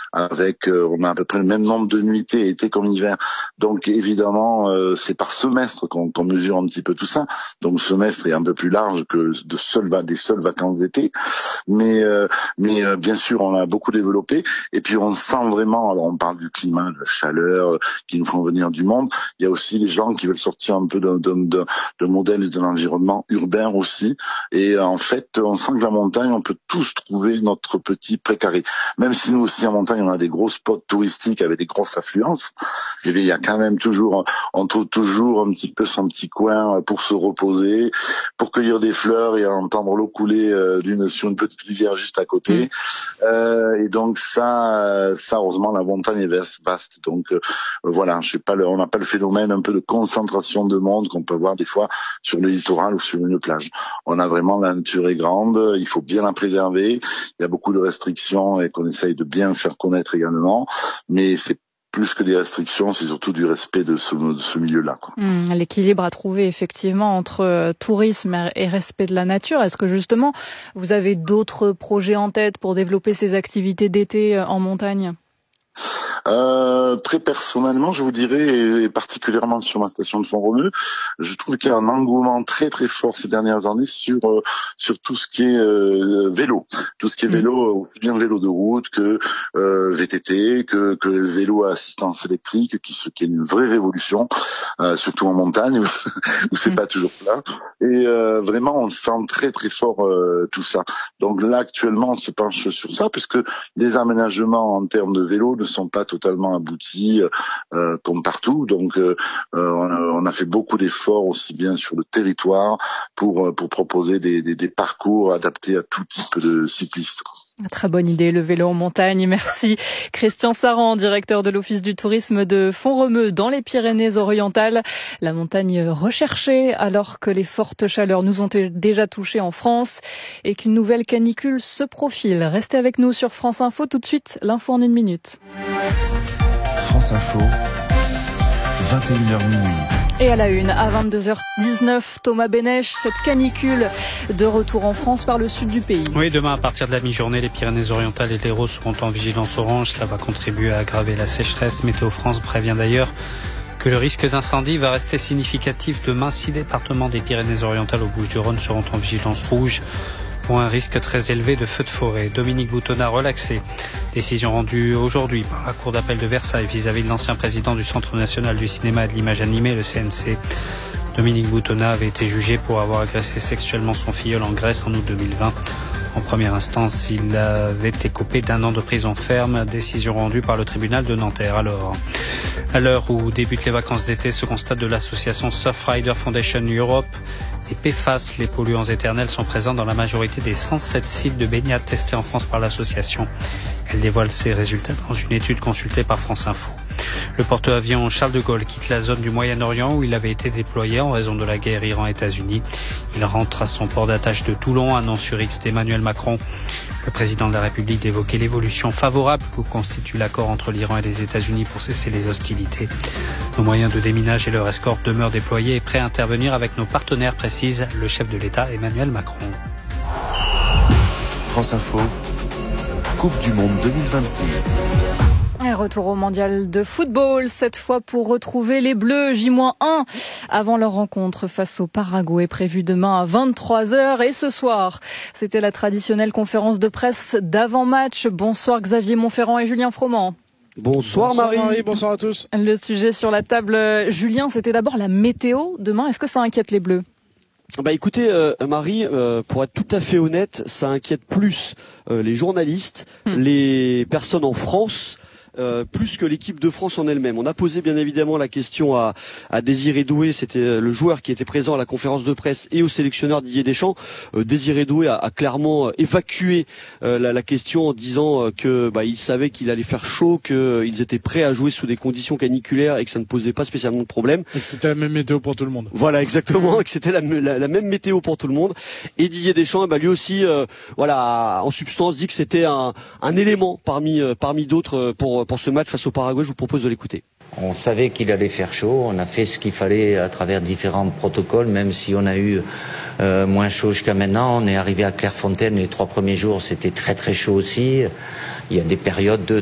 avec on a à peu près le même nombre de nuitées été comme hiver. Donc évidemment, c'est par semestre qu'on mesure un petit peu tout ça. Donc le semestre est un peu plus large que des seules vacances d'été. Mais bien sûr, on a beaucoup développé. Et puis on sent vraiment, alors on parle du climat, de la chaleur qui nous font venir du monde. Il y a aussi les gens qui veulent sortir un peu de modèle et de l'environnement urbain aussi. Et en fait, on sent que la montagne, on peut tous trouver notre petit précaré. Même si nous aussi en montagne, on a des gros spots touristiques avec des grosses affluences, eh bien, il y a quand même toujours, on trouve toujours un petit peu son petit coin pour se reposer, pour cueillir des fleurs et entendre l'eau couler sur une petite rivière juste à côté. Et donc ça, heureusement, la montagne est vaste. Donc voilà, on n'a pas le phénomène un peu de concentration de monde qu'on peut voir des fois sur le littoral ou sur une plage. On a vraiment, la nature est grande, il faut bien la préserver. Il y a beaucoup de restrictions et qu'on essaye de bien faire connaître également, mais c'est plus que des restrictions, c'est surtout du respect de ce milieu-là, quoi. L'équilibre à trouver effectivement entre tourisme et respect de la nature. Est-ce que justement vous avez d'autres projets en tête pour développer ces activités d'été en montagne ? Très personnellement, je vous dirais, et particulièrement sur ma station de Font-Romeu, je trouve qu'il y a un engouement très très fort ces dernières années sur tout ce qui est vélo, tout ce qui est vélo, aussi bien vélo de route que VTT, que le vélo à assistance électrique, qui est une vraie révolution, surtout en montagne où c'est pas toujours plat. Et vraiment, on sent très très fort tout ça. Donc là, actuellement, on se penche sur ça, puisque les aménagements en termes de vélo ne sont pas totalement aboutis comme partout. Donc on a fait beaucoup d'efforts aussi bien sur le territoire pour proposer des parcours adaptés à tout type de cyclistes. Très bonne idée, le vélo en montagne. Merci. Christian Sarran, directeur de l'Office du tourisme de Font-Romeu dans les Pyrénées-Orientales. La montagne recherchée alors que les fortes chaleurs nous ont déjà touchés en France et qu'une nouvelle canicule se profile. Restez avec nous sur France Info. Tout de suite, l'info en 1 minute. France Info, 21h minuit. Et à la une, à 22h19, Thomas Bénèche, cette canicule de retour en France par le sud du pays. Oui, demain à partir de la mi-journée, les Pyrénées-Orientales et l'Hérault seront en vigilance orange. Cela va contribuer à aggraver la sécheresse. Météo France prévient d'ailleurs que le risque d'incendie va rester significatif demain. 6 départements des Pyrénées-Orientales aux Bouches-du-Rhône seront en vigilance rouge pour un risque très élevé de feux de forêt. Dominique Boutonnat relaxé. Décision rendue aujourd'hui par la Cour d'appel de Versailles vis-à-vis de l'ancien président du Centre national du cinéma et de l'image animée, le CNC. Dominique Boutonnat avait été jugé pour avoir agressé sexuellement son filleul en Grèce en août 2020. En première instance, il avait été écopé d'1 an de prison ferme, décision rendue par le tribunal de Nanterre. Alors, à l'heure où débutent les vacances d'été, ce constat de l'association Surfrider Foundation Europe, les PFAS, les polluants éternels, sont présents dans la majorité des 107 sites de baignade testés en France par l'association. Elle dévoile ses résultats dans une étude consultée par France Info. Le porte-avions Charles de Gaulle quitte la zone du Moyen-Orient où il avait été déployé en raison de la guerre Iran-États-Unis. Il rentre à son port d'attache de Toulon, annonce sur X d'Emmanuel Macron. Le président de la République d'évoquer l'évolution favorable que constitue l'accord entre l'Iran et les États-Unis pour cesser les hostilités. Nos moyens de déminage et leur escorte demeurent déployés et prêts à intervenir avec nos partenaires, précise le chef de l'État Emmanuel Macron. France Info, Coupe du Monde 2026. Et retour au mondial de football, cette fois pour retrouver les Bleus J-1 avant leur rencontre face au Paraguay prévue demain à 23h. Et ce soir, c'était la traditionnelle conférence de presse d'avant-match. Bonsoir Xavier Montferrand et Julien Froment. Bonsoir Marie, bonsoir à tous. Le sujet sur la table, Julien, c'était d'abord la météo demain. Est-ce que ça inquiète les Bleus ? Bah écoutez Marie, pour être tout à fait honnête, ça inquiète plus les journalistes, les personnes en France, plus que l'équipe de France en elle-même. On a posé bien évidemment la question à Désiré Doué, c'était le joueur qui était présent à la conférence de presse, et au sélectionneur Didier Deschamps. Désiré Doué a clairement évacué la question en disant que il savait qu'il allait faire chaud, qu'ils étaient prêts à jouer sous des conditions caniculaires et que ça ne posait pas spécialement de problème. Et que c'était la même météo pour tout le monde. Voilà, exactement, que c'était la même météo pour tout le monde. Et Didier Deschamps, lui aussi, en substance, dit que c'était un élément parmi d'autres pour ce match face au Paraguay. Je vous propose de l'écouter. On savait qu'il allait faire chaud, on a fait ce qu'il fallait à travers différents protocoles, même si on a eu moins chaud jusqu'à maintenant. On est arrivé à Clairefontaine, les 3 premiers jours c'était très très chaud aussi. Il y a des périodes de